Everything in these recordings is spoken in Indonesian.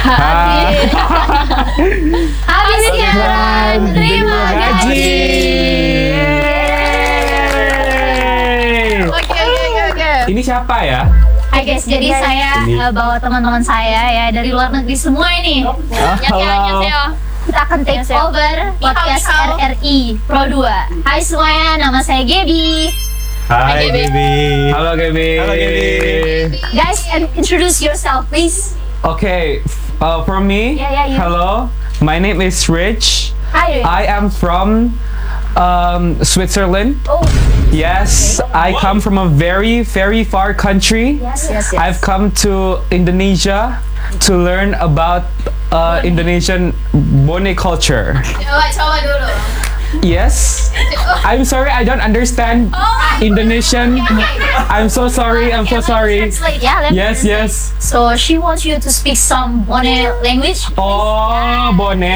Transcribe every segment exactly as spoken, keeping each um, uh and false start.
Habis. Habis siaran. Terima gaji. Oke oke oke oke. Ini siapa ya? Hai guys, jadi saya uh, bawa teman-teman saya ya dari luar negeri semua ini. Annyeonghaseyo. Kita akan take over podcast R R I Pro dua. Hai semuanya, nama saya Gaby. Hai Gaby. Halo Gaby. Halo Gaby. Guys, and introduce yourself please. Okay, uh, for me, Yeah, yeah, yeah. hello, my name is Rich. Hi. I am from um, Switzerland. Oh, Yes, I come from a very, very far country. yes, yes, yes. I've come to Indonesia to learn about uh, Indonesian bone culture. Coba coba dulu. Yes, I'm sorry, I don't understand Indonesian. I'm so sorry, I'm so Okay, let me sorry. translate, yeah, let me Yes, translate. yes. So she wants you to speak some Bone language. Oh, Bone.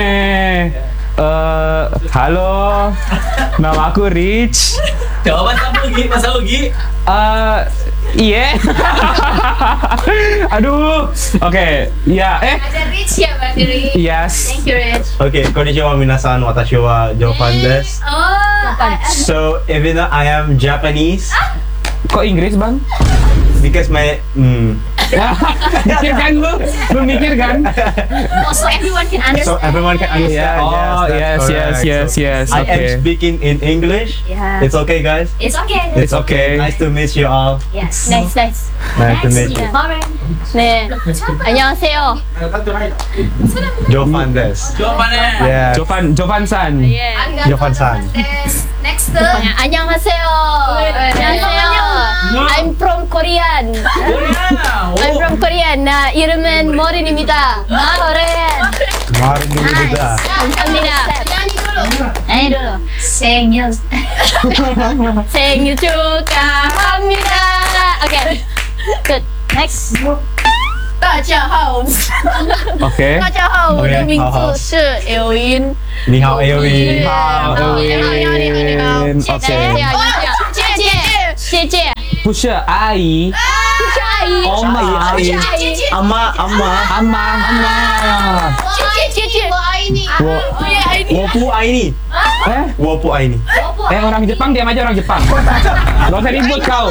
Eh, halo, nama aku Rich. Jawaban kamu Ugi, masa Ugi? Eh, iya. Aduh. Oke, ya. Eh, Ada Rich ya Mbak Diri. yes. Thank you, Rich. Okay, konnichiwa minasan, watashi wa Jovan desu. Oh, I- I- So, even though I am Japanese, Kok Inggris, Bang? because my hmm, Mikir kan lu? Lu mikir kan? Also, everyone can so understand. everyone can understand. Oh, that's yes, yes, correct. yes, So, yes. I am Okay. speaking in English. Yeah. It's okay, guys. It's okay. It's okay. Nice to meet you all. Yes. Nice nice. Nice to meet you. Lauren. 네. 안녕하세요. Jovan desu. Yeah. Jovan, Jovan San. 예. Jovan-san. Next. 안녕하세요. 안녕하세요. I'm from Korean. I'm from Korean. 나 이름은 머린입니다. Lauren. Mari juga. 감사합니다. Nyanyi dulu. Sengil. 생일 축하합니다. 오케이. 끝. Next. 大家好， Oke. 大家好，我的名字是 Elwin。 Ni hao Ewi. Hao, Elwin. Oke. 姐姐，姐姐， Pusha, Ai, 是阿姨， Oma, 是阿姨， Ama, ama. Ama, Ama. 姐姐姐姐，我爱你， Wo, 我也爱你。 Wopu Aini. eh, Wopu Aini. eh orang Jepang diam aja orang Jepang. Gak usah ribut kau.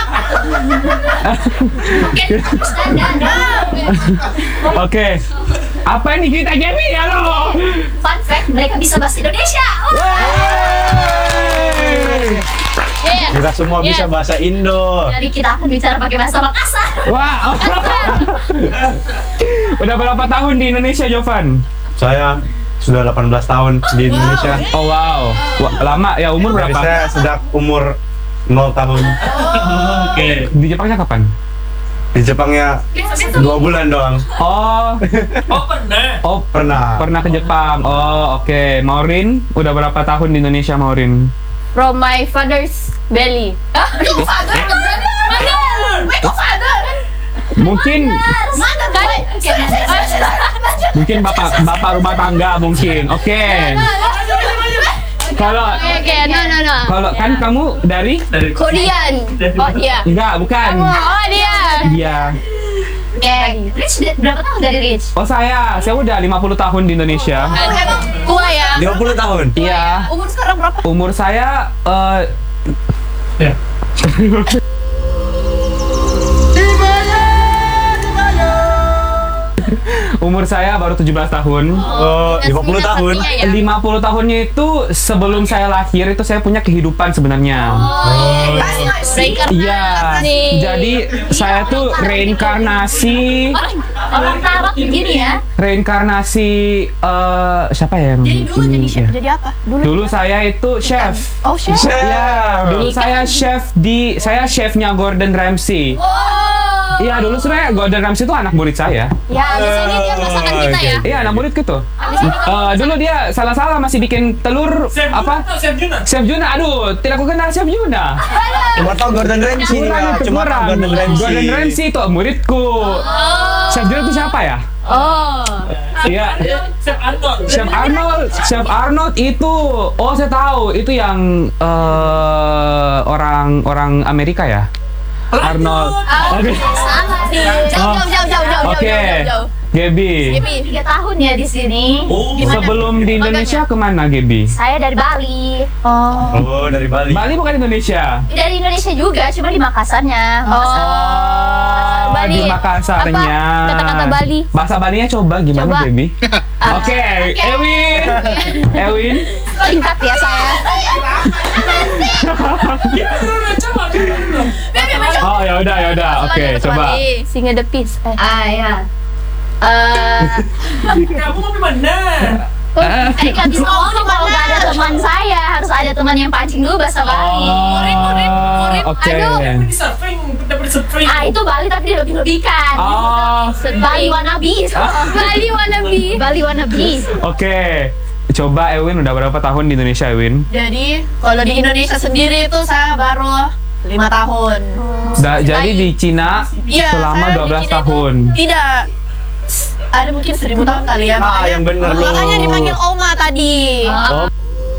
Oke. Apa ini kita Gaby? Halo. Fun fact, mereka bisa bahasa Indonesia. Wey. Yeah. Kita semua bisa bahasa Indo. Jadi kita akan bicara pakai bahasa Makassar. Wah. Udah berapa tahun di Indonesia, Jovan? Saya sudah delapan belas tahun di Indonesia. Oh wow. Wah, lama ya, umur Dari berapa? saya sejak umur nol tahun. Oke. Di Jepangnya kapan? Di Jepangnya dua bulan doang. Oh. Oh pernah. Oh, Pernah. pernah ke Jepang. Oh, oke. Maureen, udah berapa tahun di Indonesia, Maureen? From my father's belly. Mungkin Kan? mungkin bapak bapak rumah tangga mungkin. Oke. Kalau Oke, oke, no, no, no. kalau kan kamu dari Dari Korean. Oh, dia. enggak, bukan. Oh, dia. Iya. Oke, Rich berapa tahun dari Rich? Oh, saya, saya udah lima puluh tahun di Indonesia. Tua ya. lima puluh tahun. Iya. Umur sekarang berapa? Umur saya eh Ya. umur saya baru tujuh belas tahun. Oh, lima puluh tahun. Ya. lima puluh tahunnya itu sebelum saya lahir itu saya punya kehidupan sebenarnya. Iya. Jadi saya tuh reinkarnasi Orang Tarot begini ya. reinkarnasi eh siapa ya yang Jadi dulu ini jadi chef, ya? jadi apa? Dulu. Dulu saya itu chef. Oh, chef. Ya, dulu saya chef di saya chefnya Gordon Ramsay. Iya, dulu sebenarnya Gordon Ramsay itu anak murid saya. Ya, di sini dia masakan kita ya. Iya, anak murid gitu. Eh, dulu dia salah-salah masih bikin telur Chef apa? Juna, Chef Juna. Chef Juna, aduh, tidak aku kenal Chef Juna. Cuma tahu Gordon Ramsay Kurang ya, itu cuma tahu kurang. Gordon Ramsay. Gordon Ramsay itu muridku. Chef Juna itu siapa ya? Oh. Iya. Chef Arnold. Chef Arnold, Chef Arnold itu, oh saya tahu, itu yang eh, orang orang Amerika ya. Arnold. Oke. Sama sih. Jauh, jauh, jauh, jauh, jauh, Oke. jauh, jauh, jauh. Gaby. Gaby. Tiga tahun ya di sini. Oh, Sebelum di Indonesia kemana Gaby? Saya dari Bali. Oh. Oh, dari Bali. Bali bukan Indonesia. Dari Indonesia juga, cuma di Makassarnya. Oh. Bali. Di Makassarnya. Apa kata-kata Bali? Bahasa Balinya coba gimana Coba. Gaby? Oke, Ewin. Ewin. Singkat ya saya. Oh ya udah ya udah. Oke, coba. Singa the Peace. Eh. Ah ya. Eh, kamu mau gimana? eh nggak bisa ngomong kalau nggak ada teman saya, harus ada teman yang pancing dulu bahasa Bali. Murid, murid, murid. Oh, Oke. Aduh. Pergi surfing, kita pergi surfing. Ah itu Bali tapi dilebih-lebihkan. Oh, Bali wannabe. Bali wannabe. Bali wannabe. oke. Coba Ewin udah berapa tahun di Indonesia Ewin? Jadi kalau di Indonesia sendiri itu saya baru lima tahun. Da, jadi di Cina Iya, selama saya dua belas di Cina tahun. itu Tidak. Ada mungkin seribu tahun kali ya. Ah, yang bener lu. Makanya dipanggil Oma tadi. Oh,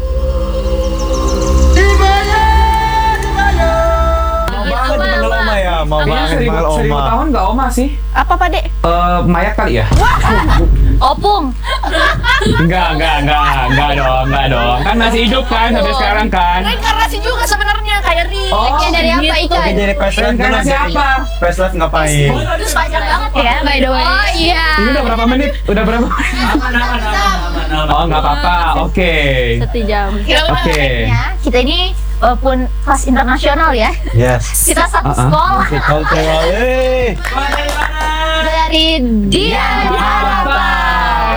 mau banget dipanggil Oma ya, mau Kayaknya banget seribu, dipanggil seribu Oma. tahun nggak Oma sih? Apa Pak Dek? Eh, mayat kali ya? Opung. Enggak, enggak, enggak, enggak dong, enggak dong. Kan masih hidup kan sampai sekarang kan? Reinkarnasi juga sebenarnya kayak Ri. Oh, Kayak dari apa gitu. ikan? Oke, jadi Pestlife dulu. Reinkarnasi jadi apa? Pestlife ngapain? Terus panjang banget ya by the way. Oh iya. Ini udah berapa menit? Udah berapa menit? Aman, aman, aman, aman, aman. Oh, nggak apa-apa. Oke. Satu jam. Oke. Ya, kita ini walaupun kelas internasional ya, Yes. kita satu Uh-uh. sekolah Cultural, eh. Wah, dari mana? dari dia di harapan.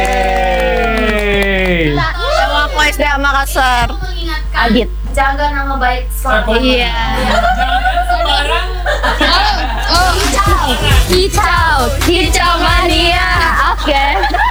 Yeay. Sama aku S D A Makassar. Agit, jaga nama baik sekolah. Iya. Jangan sembarang. Oh, kicau, kicau mania. Oke.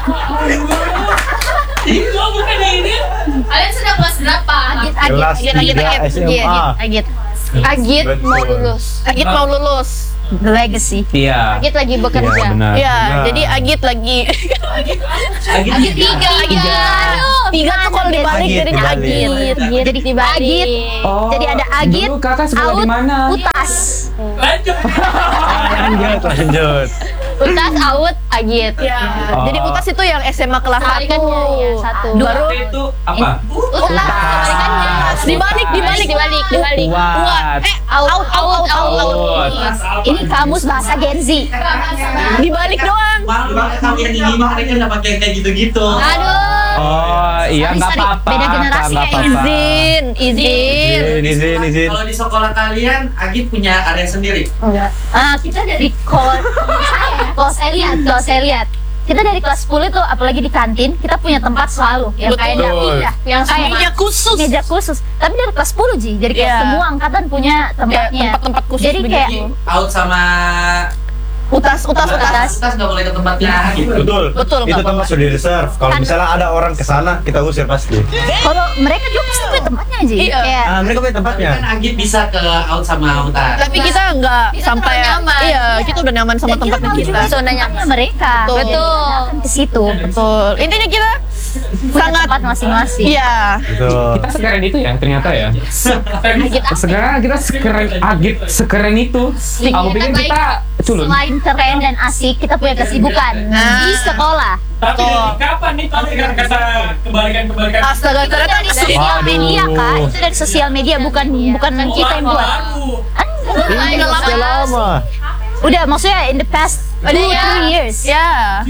Itu bukan ini. Kalian sudah kelas berapa? Agit, agit, Kelas agit, agit, tiga agit, S M A. agit. Agit Betul. mau lulus. Agit mau lulus. The legacy. Iya. Agit lagi Iya, bekerja. benar. Iya, Benar. jadi Agit lagi. Agit tiga. Tiga. Tiga tuh kalau dibalik Agit, jadinya dibalik. Agit. Jadi Dibalik. Oh, Jadi ada Agit, dulu kakak sekolah di Out, mana? Utas. Lanjut. Lanjut, lanjut. Utas, Out, Agit. Oh. Jadi Utas itu yang S M A kelas satu. Kebalikannya, ya, satu. Baru Itu apa? Utas. Kebalikannya. Dibalik, dibalik, dibalik, dibalik. Uat. Eh, out, out, out, out, out. Out. Ini kamus bahasa Gen Z. Dibalik doang. Malu banget kamu yang ini mah mereka nggak pakai kayak gitu-gitu. Aduh. Oh, iya Sorry, nggak sorry. apa-apa. Beda Kak, generasi nggak ya, apa-apa. Izin, izin. Izin, izin, izin. Kalau di sekolah kalian, Agit punya area sendiri. Ah, kita dari kalau saya, kalau saya lihat, kalau saya lihat, kita dari kelas sepuluh tuh, apalagi di kantin, kita punya tempat selalu yang kayak Betul. dapur, ya, yang kayak Meja khusus. meja khusus. Tapi dari kelas sepuluh Ji, jadi kayak Iya. semua angkatan punya tempatnya. tempat-tempat khusus Jadi kayak begitu. Out sama Utas, utas, utas. Utas nggak boleh ke tempatnya gitu. Betul. Betul, Itu nggak tempat sudah di reserve. Kalau Kan- misalnya ada orang ke sana, kita usir pasti. kalau mereka juga pasti punya tempatnya Ji. Iya. Kayak Ah, mereka punya Tapi tempatnya. kan Agit bisa ke Out sama Utas. Tapi kita nggak Kita sampai terlalu nyaman. Iya, kita udah nyaman sama dan kita tempatnya tahu kita. juga zona nyamannya mereka. Betul. Jadi kita akan ke situ. Betul. Intinya kita Punya sangat tempat masing-masing. iya. Betul. Kita sekeren itu ya ternyata ya. Agit apa? Sekarang kita sekeren Agit sekeren itu. Aku pikir baik. kita culun. Selain keren dan asik, kita punya kesibukan Nah. di sekolah. Tapi dari kapan nih tapi kan kata kebalikan-kebalikan? Astaga, Itu ternyata dari sosial Waduh. media kak, itu dari sosial media bukan bukan kita yang buat. Ini udah sudah lama. lama. Udah maksudnya in the past two Udah ya. three years. Ya.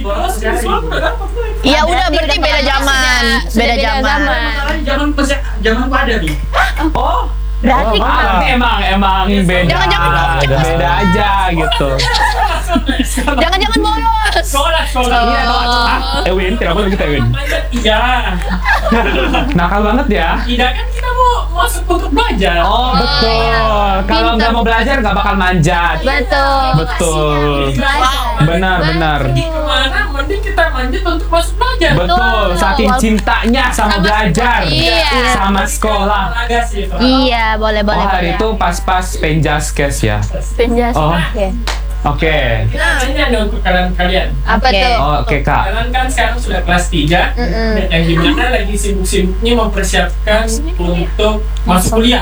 Iya udah berarti berarti udah beda lama. zaman, Sudah- beda sudah beda zaman. zaman. Jangan pas jangan pada nih. Oh, Berarti Oh, kita berarti emang emang beda. Jangan-jangan kamu beda, beda aja gitu. Jangan-jangan bolos. Sekolah, sekolah. Iya, ah, Ewin, tidak boleh kita Ewin. Iya. Nakal banget ya. Tidak kan kita mau masuk untuk belajar. Oh betul. Kalau nggak mau belajar nggak bakal manjat. betul. Betul. Benar benar. Pergi kemana? Mending kita manjat untuk masuk belajar. Betul. Saking cintanya sama belajar, Iya. sama sekolah. Olahraga sih. Pak. Iya boleh boleh Oh hari boleh. itu pas-pas penjaskes ya. Penjas. Oh. Oke. Oke. Kita nanya nih untuk kalian-kalian. Apa Oke. tuh? Oh, Oke kak. Kalian kan sekarang sudah kelas tiga, Mm-mm. yang dimana lagi sibuk-sibuknya mempersiapkan untuk masuk kuliah.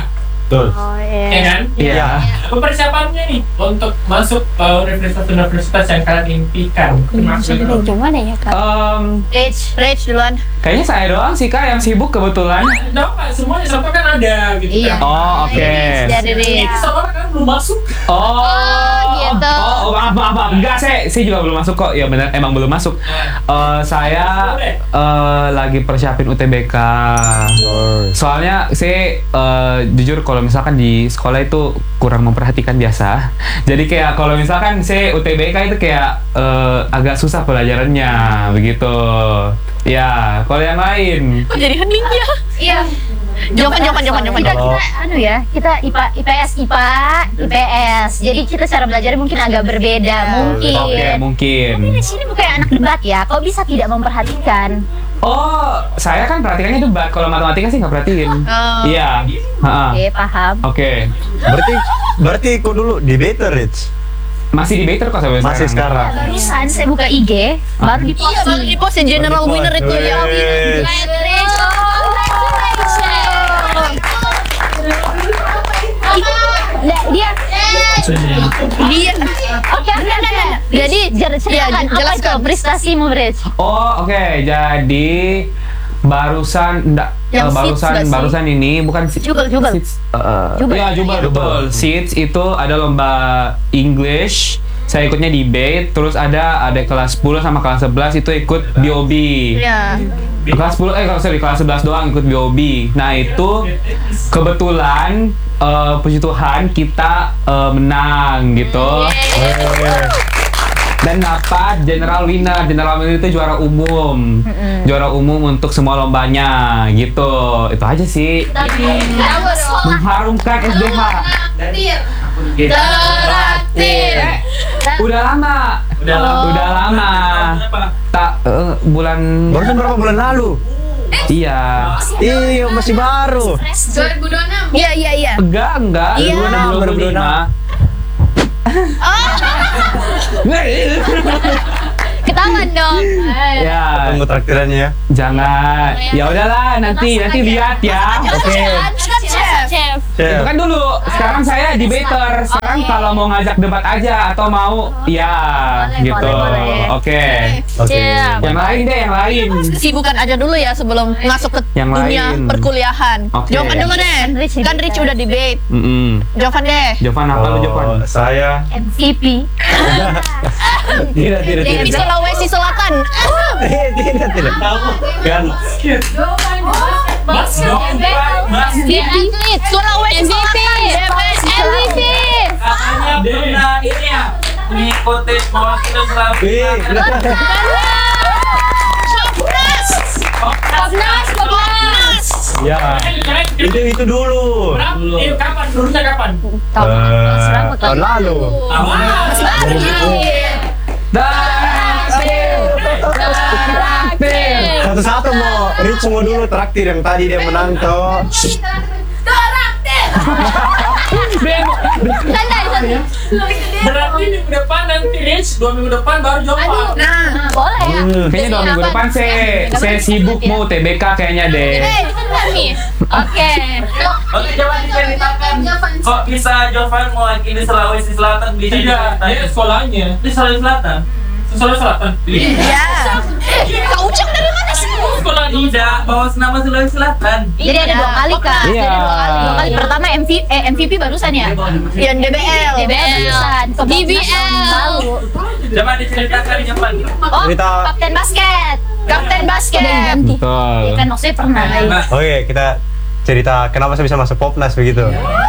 Betul. Oh Ya iya. kan? Iya. Apa persiapannya nih untuk masuk ke universitas-universitas yang kalian impikan? Maksudnya Gimana ya kak? Em, Rich, Rich duluan. kayaknya saya doang sih kak yang sibuk kebetulan. Tahu nggak semuanya sampai kan ada gitu Iya. kan? Oh oke. Dari Rich. Ini sama kan belum masuk. Oh, gitu. Oh, oh, maaf, maaf, maaf. Enggak, saya, saya juga belum masuk kok. Ya benar, emang belum masuk. Eh, saya eh, lagi persiapin U T B K. Soalnya saya eh, jujur kalau misalkan di sekolah itu kurang memperhatikan biasa. Jadi kayak kalau misalkan saya U T B K itu kayak eh, agak susah pelajarannya, begitu. Ya, kalau yang lain. Kok jadi hening ya? Iya. Jovan, Jovan, Jovan, Jovan. Kita, kita anu ya, kita I P A, I P S, I P A, I P S. Jadi kita cara belajar mungkin agak berbeda, mungkin. Oke, mungkin. Tapi di sini bukan anak debat ya, kok bisa tidak memperhatikan? Oh, saya kan perhatikannya debat. Kalau matematika sih nggak perhatiin. Oh. Iya. Ha-ha. Oke, paham. Oke. Berarti berarti kok dulu di Better Rich. Masih di Better kok sampai Masih sekarang. Barusan saya buka I G, baru di Iya, baru di post ya general Baru di winner post. itu ya. Wes. Nah, dia Dia. Oke, oke, oke. Jadi jar- ceritakan apa jelaskan. itu prestasimu, Bridge? Oh, oke. Jadi barusan enggak Yang eh, seats barusan nggak sih? barusan ini bukan si- Jubel, jubel. seats, eh, Jubel. Iya, jubel, Jubel. betul. Seats itu ada lomba English. Saya ikutnya debate, terus ada ada kelas sepuluh sama kelas sebelas itu ikut B O B. Ya. Kelas sepuluh eh kalau sorry kelas sebelas doang ikut B O B. Nah, itu kebetulan eh, puji Tuhan kita eh, menang gitu. Dan dapat general winner. General winner itu juara umum. Juara umum untuk semua lombanya gitu. Itu aja sih. Mengharumkan S D H. Traktir. Eh, udah lama. Udah lama. Udah lama. Berapa? Tak eh, bulan Barusan berapa bulan lalu? iya. Iya, masih baru. dua ribu dua puluh enam. Iya, iya, iya. Enggak, enggak. Iya. dua ribu dua puluh lima. Ketahuan dong. Ya, Tunggu traktirannya ya. jangan. Ya udahlah, nanti nanti lihat ya. Oke. Chef. Chef. Itu kan dulu. Sekarang saya di Better. Sekarang kalau mau ngajak debat aja atau mau ya Boleh, gitu. boleh, boleh. Oke. Oke. Chef. Yang lain deh, yang lain. Kesibukan aja dulu ya sebelum masuk ke Yang dunia lain. perkuliahan. Oke. Jovan dulu deh. Kan Rich Kan debate. Rich udah debate. Mm-mm. Jovan deh. Jovan apa lu Jovan? Oh, saya M V P. tidak tidak Di tidak. Sulawesi Selatan. Tidak tidak. Kan Mas, Mas, Atlet Sulawesi Selatan. M V P. Katanya pernah ini ya mengikuti mewakili Sulawesi. Ih, Komnas, Komnas. ya. Itu itu dulu. Berapa? Eh, kapan? Lulusnya kapan? Tahun Eh, tahun lalu. Masih baru ini. Traktir. Traktir. Satu-satu mau Rich mau dulu traktir yang tadi dia menang toh. Demo. Santai, santai. Berarti minggu depan nanti Rich, dua minggu depan baru Jovan. Nah, Boleh ya. Hmm. Kayaknya dua minggu depan saya saya sibuk mau T B K kayaknya deh. eh, nih. Oke. Oke, coba diceritakan kok bisa Jovan mewakili Sulawesi Selatan bisa Tidak, diceritain? dia sekolahnya. Di Sulawesi Selatan. Sulawesi Selatan. Ya. Kak Uceng dari mana sih? Sekolah di Tidak, bawa nama Sulawesi Selatan. Jadi ada dua kali kak. Iya. Jadi dua kali. Dua kali. Pertama M V P, eh M V P barusan ya. Yang D B L. D B L barusan. D B L. Lalu. Coba diceritakan Jovan. Oh, Cerita. kapten basket. Kapten basket. Udah diganti. Betul. Ya kan maksudnya pernah. Nah, Oke, kita cerita kenapa saya bisa masuk Popnas begitu.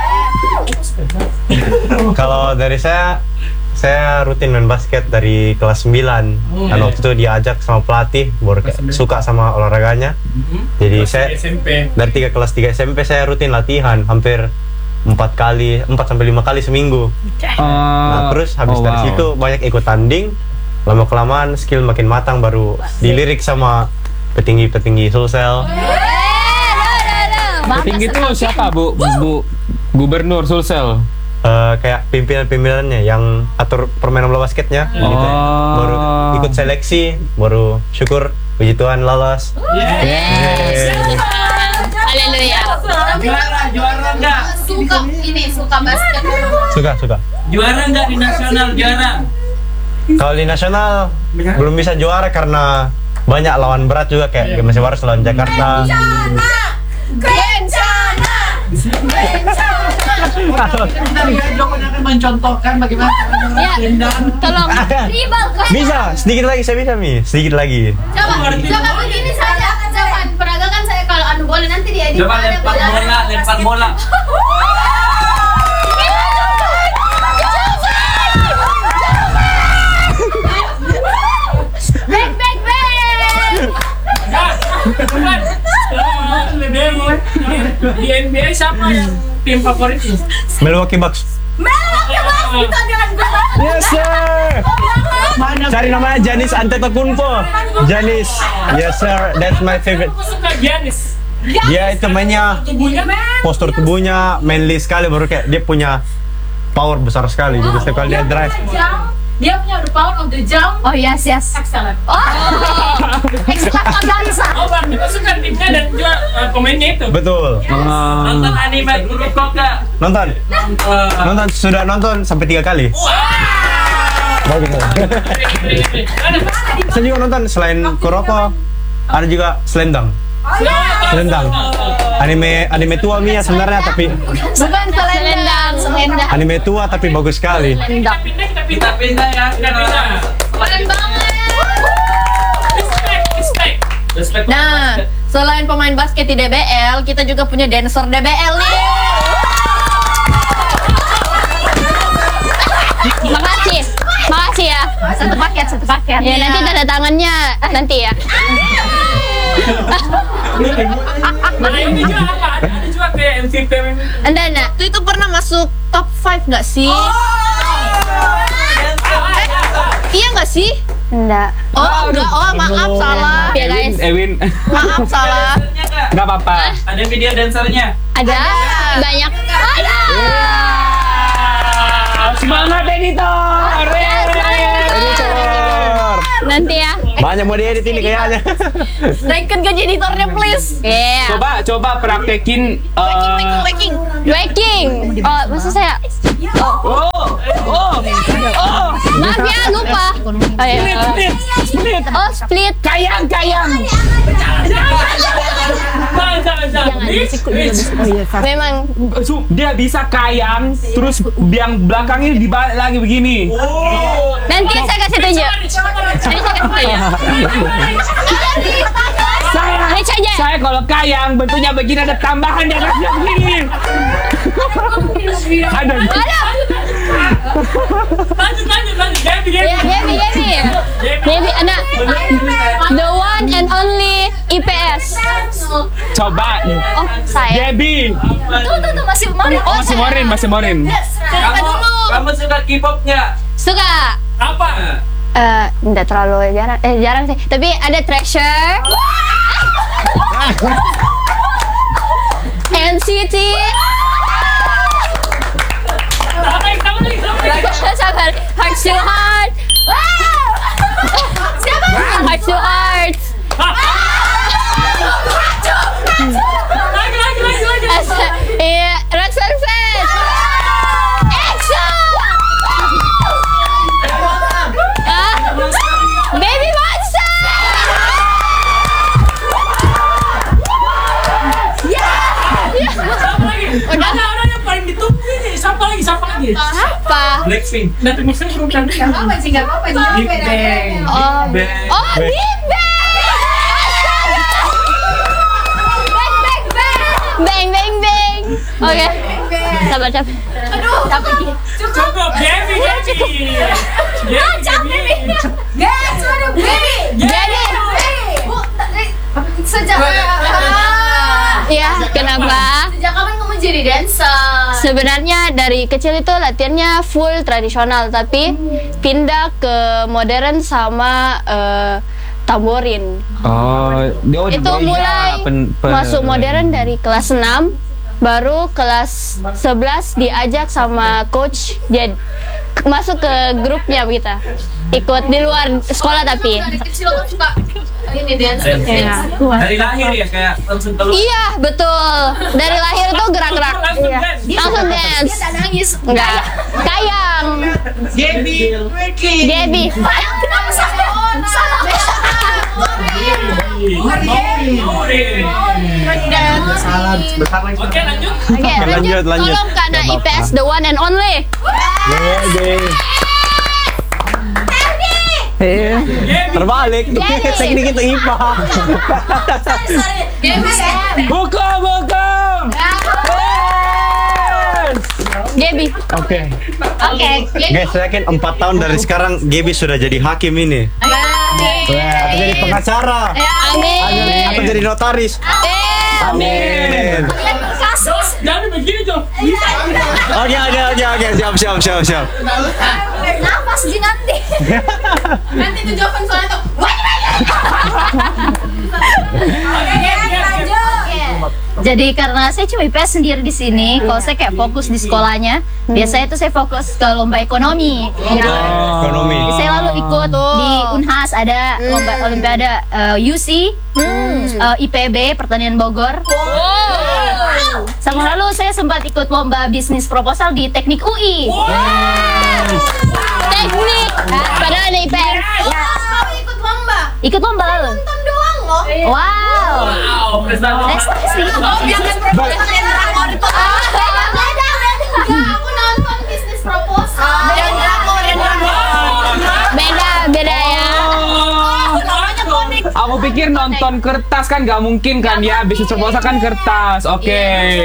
Kalau dari saya, saya rutin main basket dari kelas sembilan. Dan waktu itu diajak sama pelatih, baru kayak suka sama olahraganya. Jadi saya S M P. dari tiga kelas tiga S M P saya rutin latihan hampir empat kali, empat sampai lima kali seminggu. Nah, terus habis oh, dari wow. situ banyak ikut tanding. Lama kelamaan skill makin matang, baru dilirik sama petinggi-petinggi Sulsel. Tinggi itu siapa Bu? Bu Gubernur Sulsel. Eh, kayak pimpinan-pimpinannya yang atur permainan bola basketnya gitu. Oh. Baru ikut seleksi, baru syukur Puji Tuhan lolos. Yes. Haleluya. Juara, juara enggak? Suka ini, suka basket. Suka, suka. Juara enggak di nasional, juara? Kalau di nasional belum bisa juara karena banyak lawan berat juga kayak G M S Waras lawan Jakarta. Kencana. Bentar ya, Jokon akan mencontohkan bagaimana Ya, tolong. Ribal kan. Bisa, sedikit lagi saya bisa Mi, sedikit lagi. Coba, coba begini saja. Coba peragakan saya kalau anu boleh nanti dia Coba lempar bola, lempar bola. Back back back. Di N B A siapa yang tim favoritnya? Milwaukee Bucks. Itu dengan gue. Yes sir. Cari namanya Giannis Antetokounmpo. Giannis. Yes sir, that's my favorite. Aku suka Giannis. Dia itu mainnya, Tubuhnya postur tubuhnya manly sekali, baru kayak dia punya power besar sekali. Jadi setiap kali dia drive. Dia punya the power of the jump. Oh yes yes. Excellent. Oh. Extravaganza. Oh, Bang, kita suka timnya dan juga uh, pemainnya itu. Betul. Nonton anime Kuroko enggak? Nonton. Nonton. Nonton sudah nonton sampai tiga kali. Bagus. Saya juga nonton selain Kuroko, ada juga Slendang. Slendang. Anime anime tua Mia sebenarnya tapi Bukan selendang, selendang. anime tua tapi bagus sekali. Kita pindah, kita Kita pindah. pindah ya. Kita pindah. Keren banget. Respect, respect. Respect. Nah, selain pemain basket di D B L, kita juga punya dancer D B L nih. Makasih. Makasih ya. Satu paket, satu paket. Ya, nanti tanda tangannya nanti ya. Nah, ini juga apa? Ada ada juga kayak M V P. Anda, Anda. Itu itu pernah masuk top lima nggak sih? Iya nggak sih? Enggak. Oh enggak, oh maaf salah. Ya guys. Ewin, Maaf salah. Dancernya enggak? nggak apa-apa. Ada video dancernya. Ada banyak. Ada. Semangat editor. Editor. Nanti ya. Banyak mau diedit ini kayaknya. Naikin gaji editornya please. Iya. Coba coba praktekin. Waking, eh, waking, waking. Waking. Oh, maksud saya. Oh, oh, oh. Maaf ya, lupa. Oh, iya. Split, split. Oh, split. Kayang, kayang. Jangan, jangan, jangan. Memang Su, dia bisa kayang, terus yang belakangnya dibalik lagi begini. nanti saya kasih tunjuk. Nanti saya kasih tunjuk. Saya, Match aja. saya kalau kayang bentuknya begini ada tambahan di atasnya begini. Ada. Ada. Lanjut, lanjut, lanjut. Gaby, Gaby. Ya, Gaby, Gaby. Gaby, anak. The one and only I P S. Coba. Oh, saya. Gaby. Tuh, tuh, tuh masih Morin. Oh, masih Morin, masih Morin. Kamu, kamu suka K-pop enggak? Suka. Apa? Eh, enggak terlalu jarang. Eh, jarang sih. Tapi ada Treasure. N C T. Apa yang kamu lagi? Kamu lagi? Sabar. Heart to Heart. Siapa? Heart to Heart. Lagi, lagi, lagi, lagi. Asa- Iya, Red Velvet. EXO. Ah, Baby Monster. Siapa lagi? Ada orang yang paling ditunggu ini. Siapa lagi? Siapa lagi? Apa? Blackpink. Nanti misalnya belum cantik. Apa sih nggak apa-apa sih? Big Bang. Oh, Bang. oh, Big Bang. Bang, bang, bang. Bang, bang, bang. Oke. Sabar, sabar. Aduh, capek. Cukup, Gaby, Gaby. Gaby, Gaby. Guys, ada baby. Jadi, Bu, sejak ya kenapa? Sejak kapan kamu jadi dancer? Sebenarnya dari kecil itu latihannya full tradisional, tapi pindah ke modern sama eh, tamborin. Oh, dia oh, Itu dia mulai pen- pen- masuk modern dari kelas enam baru kelas sebelas diajak sama coach jadi masuk ke grupnya kita. Ikut di luar sekolah tapi. Ini dia. Ya. Dari lahir ya kayak langsung keluar. Iya, betul. Dari lahir tuh gerak-gerak. Langsung Iya. dance. Langsung dance. Dia nangis. Enggak. Kayang. Gaby, Ricky. Gaby. Kenapa salah orang? Salah. Oke lanjut. Oke, lanjut. Lanjut, lanjut. Tolong Kak Anak I P S the one and only. Terbalik. Jadi. Teknik itu I P A. Hukum, hukum. Gaby. Oke. Oke. Guys, saya yakin empat tahun dari sekarang Gaby sudah jadi hakim ini. Atau jadi pengacara. Amin. Atau jadi notaris. Amin. Jangan begini dong. Oke, oke, oke, oke. Siap, siap, siap, siap. Nafas di nanti. Nanti tuh jawaban soalnya tuh. Oke, lanjut. Jadi karena saya cuma I P S sendiri di sini, kalau saya kayak fokus di sekolahnya, biasanya itu saya fokus ke lomba ekonomi. Ekonomi. Jadi saya lalu ikut di Unhas ada lomba olimpiade eh, U C, eh, I P B Pertanian Bogor. Sama lalu saya sempat ikut lomba bisnis proposal di Teknik U I. Teknik. Padahal ada I P S. Mau ikut lomba. Ikut lomba lalu. Nonton doang loh. Wow. Wow, prestasi. Prestasi. Oh, jangan proposal yang drakor itu. Ah, beda, beda. Enggak, aku nonton bisnis proposal. Dan drakor, dan drakor. Beda, beda ya. Namanya komik. Aku pikir nonton kertas kan nggak mungkin kan ya, bisnis proposal kan kertas. Oke.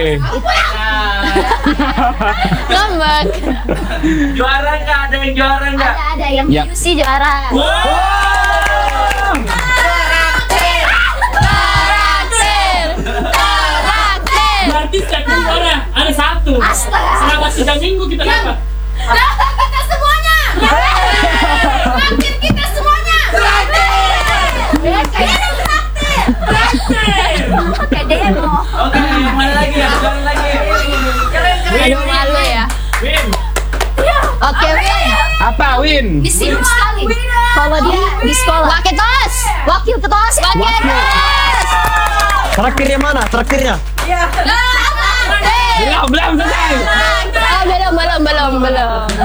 Ngambek. Juara nggak? Ada yang juara nggak? Ada ada yang Ya. U C juara. Berarti setiap minggu ada, ada satu. Selama tiga minggu kita dapat. Datang kita semuanya. Traktir kita semuanya. Kayaknya ada traktir. Kayak demo. Oke, yang mana lagi ya? Juara lagi. Aduh malu ya. Win. Oke, Win. Apa Win? Sibuk sekali. Kalau dia di sekolah. Wakil tos. Wakil ketua S M. Wakil tos. Traktirnya mana? Traktirnya? Belum, belum selesai. Ah, belum, belum, belum, belum.